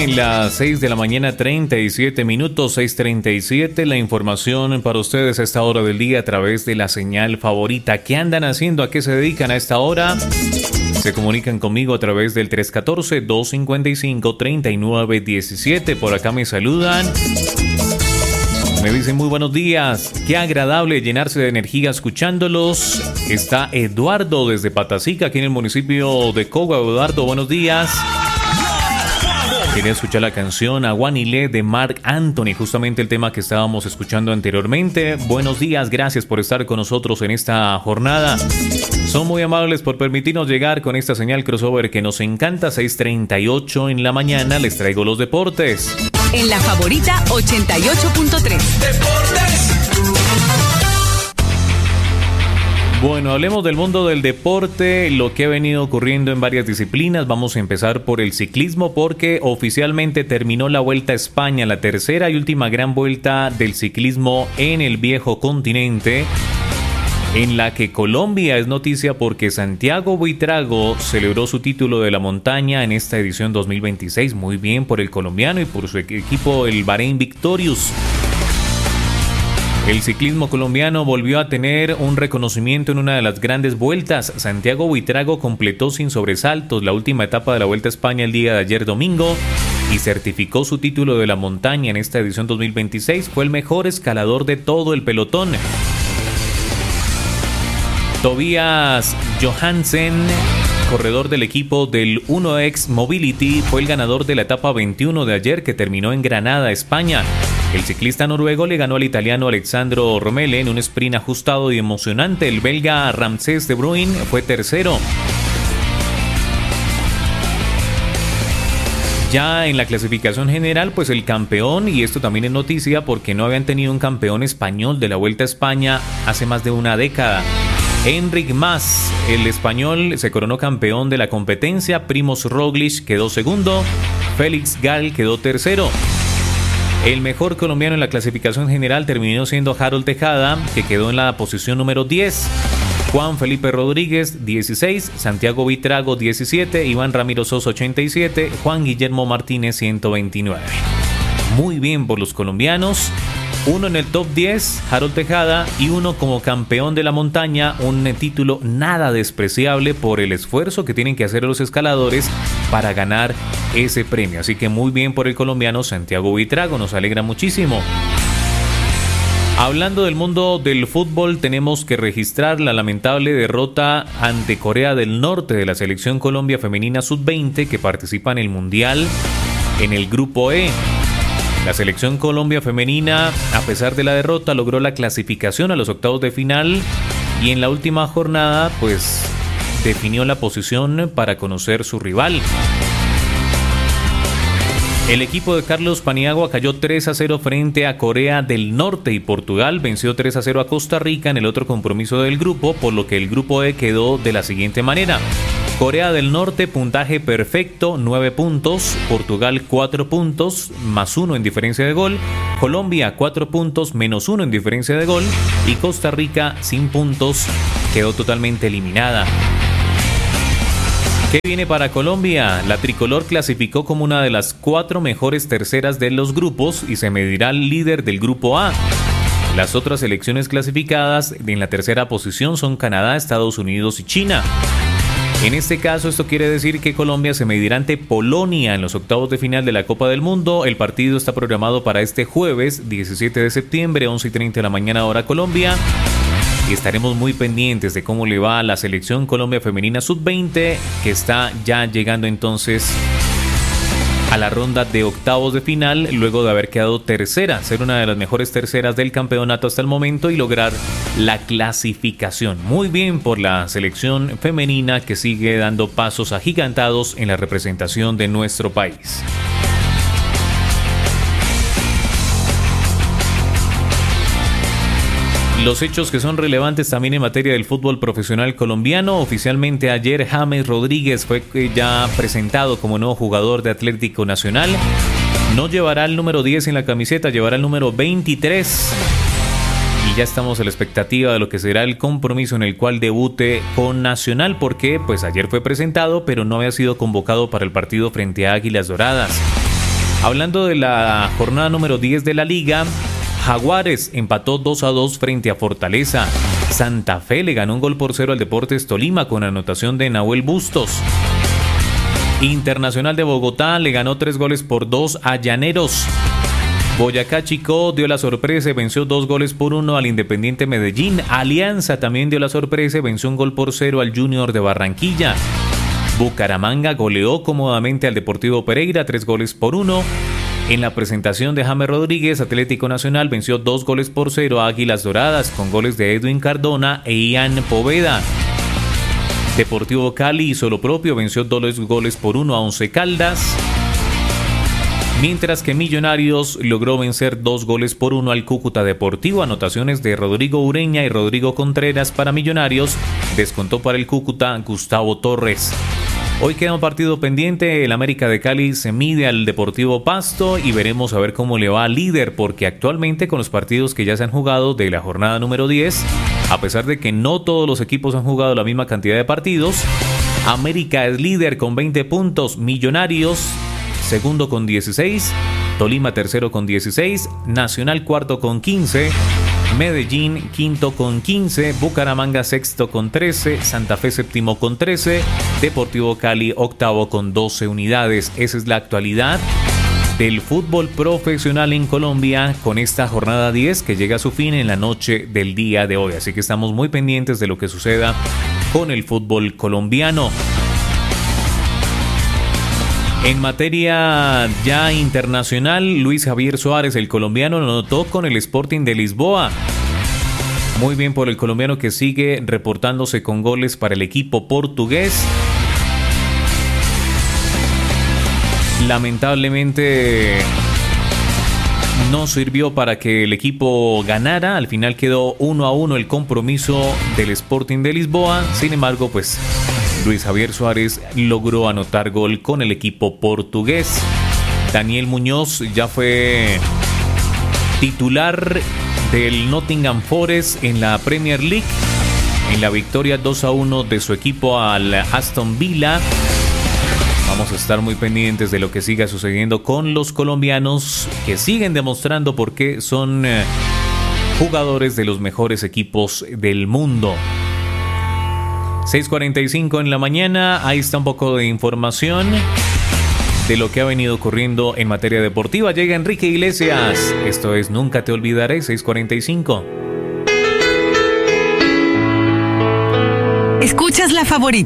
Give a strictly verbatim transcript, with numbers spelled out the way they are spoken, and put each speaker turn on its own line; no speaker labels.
siete, las seis de la mañana, treinta y siete minutos, seis treinta y siete. La información para ustedes a esta hora del día a través de la señal favorita. ¿Qué andan haciendo? ¿A qué se dedican a esta hora? Se comunican conmigo a través del tres uno cuatro, dos cinco cinco, tres nueve uno siete. Por acá me saludan. Me dicen muy buenos días. Qué agradable llenarse de energía escuchándolos. Está Eduardo desde Patacica, aquí en el municipio de Cogua. Eduardo, buenos días. Quería escuchar la canción Aguanile de Marc Anthony, justamente el tema que estábamos escuchando anteriormente. Buenos días, gracias por estar con nosotros en esta jornada. Son muy amables por permitirnos llegar con esta señal crossover que nos encanta. Seis treinta y ocho en la mañana, les traigo los deportes.
En la favorita ochenta y ocho punto tres.
Deportes.
Bueno, hablemos del mundo del deporte, lo que ha venido ocurriendo en varias disciplinas. Vamos a empezar por el ciclismo porque oficialmente terminó la Vuelta a España, la tercera y última gran vuelta del ciclismo en el viejo continente, en la que Colombia es noticia porque Santiago Buitrago celebró su título de la montaña en esta edición dos mil veintiséis. Muy bien por el colombiano y por su equipo, el Bahrein Victorious. El ciclismo colombiano volvió a tener un reconocimiento en una de las grandes vueltas. Santiago Buitrago completó sin sobresaltos la última etapa de la Vuelta a España el día de ayer domingo y certificó su título de la montaña en esta edición dos mil veintiséis. Fue el mejor escalador de todo el pelotón. Tobias Johansen, corredor del equipo del uno X Mobility, fue el ganador de la etapa veintiuno de ayer que terminó en Granada, España. El ciclista noruego le ganó al italiano Alexandro Romele en un sprint ajustado y emocionante. El belga Ramses de Bruin fue tercero. Ya en la clasificación general, pues el campeón, y esto también es noticia porque no habían tenido un campeón español de la Vuelta a España hace más de una década. Enric Mas, el español, se coronó campeón de la competencia. Primož Roglič quedó segundo. Félix Gall quedó tercero. El mejor colombiano en la clasificación general terminó siendo Harold Tejada, que quedó en la posición número diez. Juan Felipe Rodríguez, dieciséis. Santiago Buitrago, diecisiete. Iván Ramiro Sosa, ochenta y siete. Juan Guillermo Martínez, ciento veintinueve. Muy bien por los colombianos. Uno en el top diez, Harold Tejada, y uno como campeón de la montaña, un título nada despreciable por el esfuerzo que tienen que hacer los escaladores para ganar ese premio. Así que muy bien por el colombiano Santiago Buitrago, nos alegra muchísimo. Hablando del mundo del fútbol, tenemos que registrar la lamentable derrota ante Corea del Norte de la selección Colombia femenina sub veinte que participa en el Mundial en el Grupo E. La selección Colombia femenina, a pesar de la derrota, logró la clasificación a los octavos de final y en la última jornada, pues, definió la posición para conocer su rival. El equipo de Carlos Paniagua cayó tres a cero frente a Corea del Norte y Portugal venció tres a cero a Costa Rica en el otro compromiso del grupo, por lo que el Grupo E quedó de la siguiente manera. Corea del Norte, puntaje perfecto, nueve puntos. Portugal, cuatro puntos, más uno en diferencia de gol. Colombia, cuatro puntos, menos uno en diferencia de gol. Y Costa Rica, sin puntos, quedó totalmente eliminada. ¿Qué viene para Colombia? La tricolor clasificó como una de las cuatro mejores terceras de los grupos y se medirá al líder del Grupo A. Las otras selecciones clasificadas en la tercera posición son Canadá, Estados Unidos y China. En este caso, esto quiere decir que Colombia se medirá ante Polonia en los octavos de final de la Copa del Mundo. El partido está programado para este jueves, diecisiete de septiembre, once y treinta de la mañana, hora Colombia. Y estaremos muy pendientes de cómo le va a la selección Colombia femenina sub veinte, que está ya llegando entonces a la ronda de octavos de final, luego de haber quedado tercera, ser una de las mejores terceras del campeonato hasta el momento y lograr la clasificación. Muy bien por la selección femenina que sigue dando pasos agigantados en la representación de nuestro país. Los hechos que son relevantes también en materia del fútbol profesional colombiano. Oficialmente ayer James Rodríguez fue ya presentado como nuevo jugador de Atlético Nacional. No llevará el número diez en la camiseta, llevará el número veintitrés. Y ya estamos a la expectativa de lo que será el compromiso en el cual debute con Nacional, porque pues ayer fue presentado, pero no había sido convocado para el partido frente a Águilas Doradas. Hablando de la jornada número diez de la liga, Jaguares empató dos a dos frente a Fortaleza. Santa Fe le ganó un gol por cero al Deportes Tolima con anotación de Nahuel Bustos. Internacional de Bogotá le ganó tres goles por dos a Llaneros. Boyacá Chicó dio la sorpresa y venció dos goles por uno al Independiente Medellín. Alianza también dio la sorpresa y venció un gol por cero al Junior de Barranquilla. Bucaramanga goleó cómodamente al Deportivo Pereira, tres goles por uno. En la presentación de James Rodríguez, Atlético Nacional venció dos goles por cero a Águilas Doradas con goles de Edwin Cardona e Ian Poveda. Deportivo Cali hizo lo propio, venció dos goles por uno a Once Caldas. Mientras que Millonarios logró vencer dos goles por uno al Cúcuta Deportivo. Anotaciones de Rodrigo Ureña y Rodrigo Contreras para Millonarios. Descontó para el Cúcuta Gustavo Torres. Hoy queda un partido pendiente, el América de Cali se mide al Deportivo Pasto y veremos a ver cómo le va al líder, porque actualmente con los partidos que ya se han jugado de la jornada número diez, a pesar de que no todos los equipos han jugado la misma cantidad de partidos, América es líder con veinte puntos, Millonarios segundo con dieciséis, Tolima tercero con dieciséis, Nacional cuarto con quince, Medellín quinto con quince, Bucaramanga sexto con trece, Santa Fe séptimo con trece, Deportivo Cali octavo con doce unidades. Esa es la actualidad del fútbol profesional en Colombia con esta jornada diez que llega a su fin en la noche del día de hoy. Así que estamos muy pendientes de lo que suceda con el fútbol colombiano. En materia ya internacional, Luis Javier Suárez, el colombiano, lo notó con el Sporting de Lisboa. Muy bien por el colombiano que sigue reportándose con goles para el equipo portugués. Lamentablemente no sirvió para que el equipo ganara. Al final quedó uno a uno el compromiso del Sporting de Lisboa. Sin embargo, pues Luis Javier Suárez logró anotar gol con el equipo portugués. Daniel Muñoz ya fue titular del Nottingham Forest en la Premier League en la victoria dos a uno de su equipo al Aston Villa. Vamos a estar muy pendientes de lo que siga sucediendo con los colombianos que siguen demostrando por qué son eh, jugadores de los mejores equipos del mundo. seis cuarenta y cinco en la mañana, ahí está un poco de información de lo que ha venido ocurriendo en materia deportiva. Llega Enrique Iglesias, esto es Nunca Te Olvidaré, seis cuarenta y cinco.
Escuchas La Favorita.